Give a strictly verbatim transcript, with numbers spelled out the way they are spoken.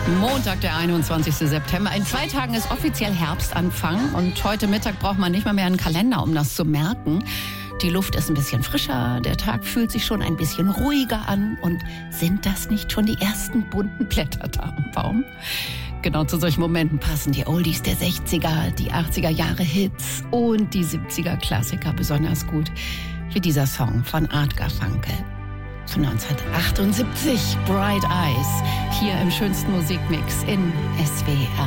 Montag, der einundzwanzigste September. In zwei Tagen ist offiziell Herbstanfang und heute Mittag braucht man nicht mal mehr einen Kalender, um das zu merken. Die Luft ist ein bisschen frischer, der Tag fühlt sich schon ein bisschen ruhiger an. Und sind das nicht schon die ersten bunten Blätter da am Baum? Genau zu solchen Momenten passen die Oldies der sechziger, die achtziger Jahre Hits und die siebziger Klassiker besonders gut. Wie dieser Song von Art Garfunkel von neunzehnhundertachtundsiebzig, Bright Eyes, hier im schönsten Musikmix in S W R